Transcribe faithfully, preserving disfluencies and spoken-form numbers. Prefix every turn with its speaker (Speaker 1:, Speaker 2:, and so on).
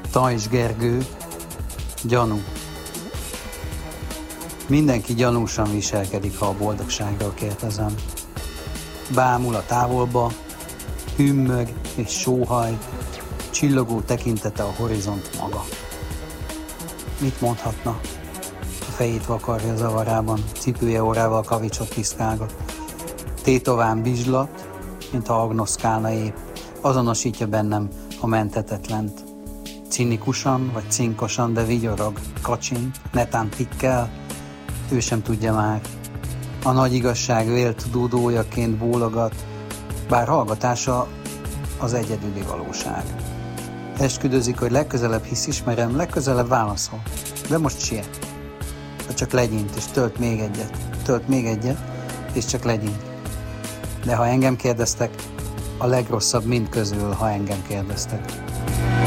Speaker 1: Tajs Gergő, gyanú. Mindenki gyanúsan viselkedik, ha a boldogságról kérdezem. Bámul a távolba, hümmög és sóhaj, csillogó tekintete a horizont maga. Mit mondhatna? A fejét vakarja zavarában, cipője órával kavicsot piszkálgat. Tétován bizslat, mintha agnoszkálna épp, azonosítja bennem a menthetetlent. Cinikusan vagy cinkosan, de vigyorog, kacsint, netán tikkel, ő sem tudja már. A nagy igazság vélt dúdójaként bólogat, bár hallgatása az egyedüli valóság. Esküdözik, hogy legközelebb hisz ismerem, legközelebb válaszol, de most siet. De csak legyint, és tölt még egyet, tölt még egyet, és csak legyint. De ha engem kérdeztek, a legrosszabb mind közül, ha engem kérdeztek.